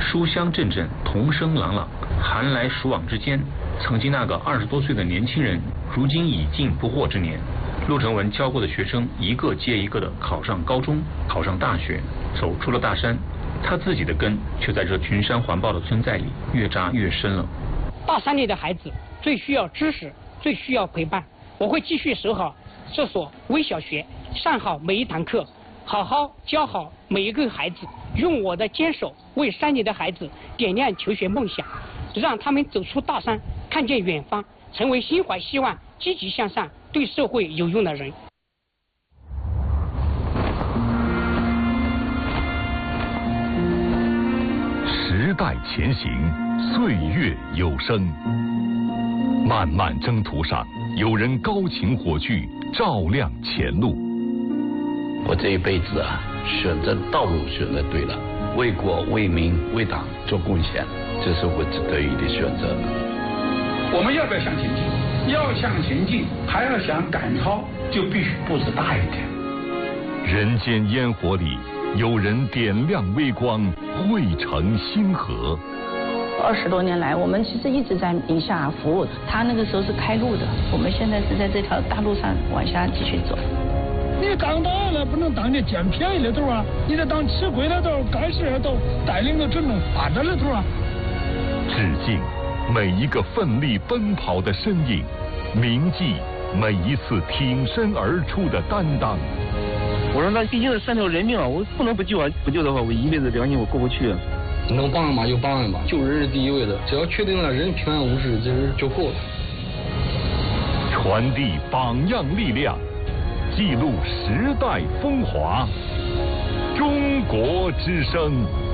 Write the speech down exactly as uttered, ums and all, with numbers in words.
书香阵阵，童声朗朗，寒来暑往之间，曾经那个二十多岁的年轻人，如今已近不惑之年。陆成文教过的学生一个接一个的考上高中，考上大学，走出了大山，他自己的根却在这群山环抱的村寨里越扎越深了。 大山里的孩子最需要知识，最需要陪伴。我会继续守好这所微小学，上好每一堂课，好好教好每一个孩子，用我的坚守为山里的孩子点亮求学梦想，让他们走出大山，看见远方，成为心怀希望、积极向上、对社会有用的人。 时代前行，岁月有声。漫漫征途上，有人高擎火炬，照亮前路。 我这一辈子啊，选择道路选择对了，为国为民为党做贡献，这是我得以的选择。 我们要不要向前进？要向前进，还要想赶超，就必须步子大一点。 人间烟火里，有人点亮微光，汇成星河。 二十多年来，我们其实一直在宁夏服务。他那个时候是开路的，我们现在是在这条大路上往下继续走。 你当大了不能当的捡便宜的头啊，你得当吃亏的头，干事的头，带领着整种发展的头啊。 致敬每一个奋力奔跑的身影，铭记每一次挺身而出的担当。 我说那毕竟是三条人命啊，我不能不救啊！不救的话，我一辈子良心我过不去。 能帮嘛就帮嘛，救人是第一位的，只要确定了人平安无事，这是就够了。 传递榜样力量，记录时代风华，中国之声。